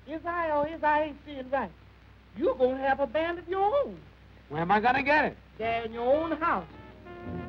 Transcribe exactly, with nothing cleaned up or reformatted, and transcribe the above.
Is I or is I ain't seeing right? You're going to have a band of your own. Where am I going to get it? There in your own house.